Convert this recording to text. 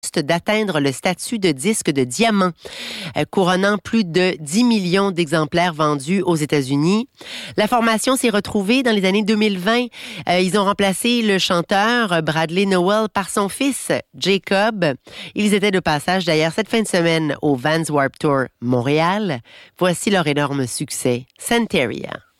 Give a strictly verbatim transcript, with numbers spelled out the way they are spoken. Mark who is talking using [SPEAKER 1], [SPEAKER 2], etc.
[SPEAKER 1] d'atteindre le statut de disque de diamant, euh, couronnant plus de dix millions d'exemplaires vendus aux États-Unis. La formation s'est retrouvée dans les années deux mille vingt. Euh, ils ont remplacé le chanteur Bradley Nowell par son fils Jacob. Ils étaient de passage d'ailleurs cette fin de semaine au Vans Warped Tour Montréal. Voici leur énorme succès, Santeria.